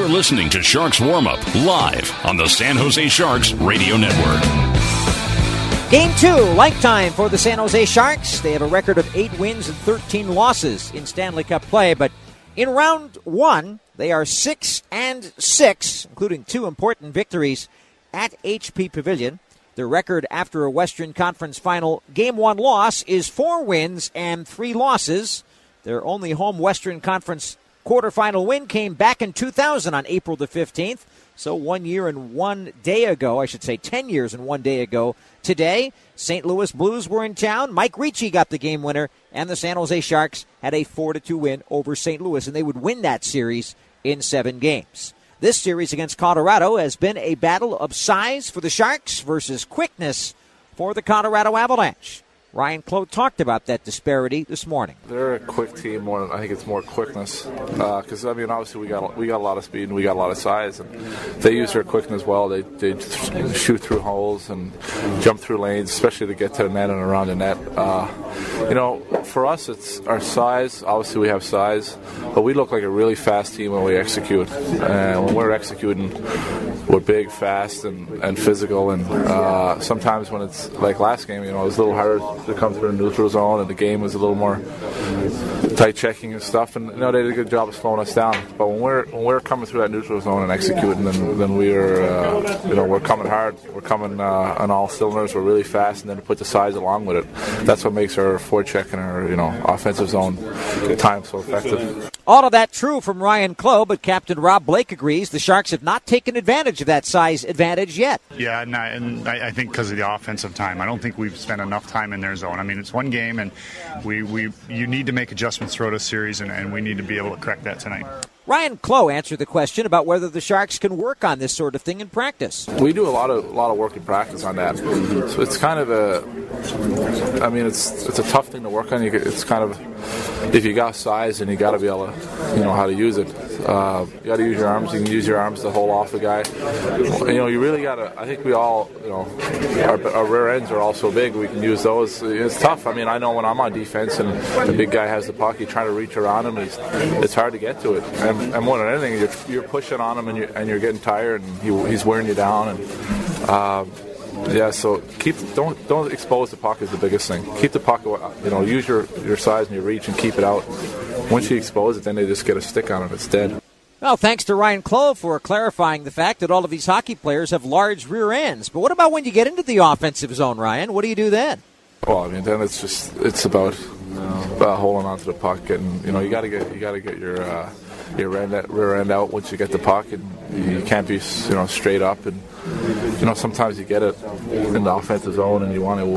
listening to Sharks Warm-Up live on the San Jose Sharks Radio Network. Game 2, lifetime for the San Jose Sharks. They have a record of 8 wins and 13 losses in Stanley Cup play, but in round 1, they are 6-6, including 2 important victories at HP Pavilion. Their record after a Western Conference Final Game 1 loss is 4 wins and 3 losses. Their only home Western Conference quarterfinal win came back in 2000 on April the 15th. So 1 year and 1 day ago, I should say 10 years and 1 day ago today, St. Louis Blues were in town. Mike Ricci got the game winner, and the San Jose Sharks had a 4-2 win over St. Louis, and they would win that series in 7 games. This series against Colorado has been a battle of size for the Sharks versus quickness for the Colorado Avalanche. Ryan Clough talked about that disparity this morning. They're a quick team. I think it's more quickness because obviously we got a lot of speed and we got a lot of size, and they use their quickness well. They shoot through holes and jump through lanes, especially to get to the net and around the net. For us, it's our size. Obviously, we have size, but we look like a really fast team when we execute. And when we're executing, we're big, fast, and physical. And sometimes when it's like last game, it was a little harder to come through the neutral zone, and the game was a little more tight checking and stuff. And they did a good job of slowing us down. But when we're coming through that neutral zone and executing, then we're coming hard. We're coming on all cylinders. We're really fast, and then to put the size along with it, that's what makes our forecheck and our offensive zone time so effective. All of that true from Ryan Clough, but Captain Rob Blake agrees the Sharks have not taken advantage of that size advantage yet. Yeah, and I think because of the offensive time. I don't think we've spent enough time in their zone. I mean, it's one game, and you need to make adjustments throughout a series, and we need to be able to correct that tonight. Ryan Clough answered the question about whether the Sharks can work on this sort of thing in practice. We do a lot of work in practice on that. So it's kind of it's a tough thing to work on. It's kind of, if you got size, and you got to be able to, how to use it. You got to use your arms. You can use your arms to hold off the guy. You really got to. I think we all, our rear ends are all so big. We can use those. It's tough. I mean, I know when I'm on defense and the big guy has the puck, you're trying to reach around him. It's hard to get to it. And more than anything, you're pushing on him, and you're getting tired, and he's wearing you down. And so don't expose the puck is the biggest thing. Keep the puck, use your size and your reach and keep it out. Once you expose it, then they just get a stick on it. It's dead. Well, thanks to Ryan Clough for clarifying the fact that all of these hockey players have large rear ends. But what about when you get into the offensive zone, Ryan? What do you do then? Well, I mean, then it's about holding onto the puck, and you got to get your rear end out once you get the puck, and you can't be straight up, and sometimes you get it in the offensive zone and you want to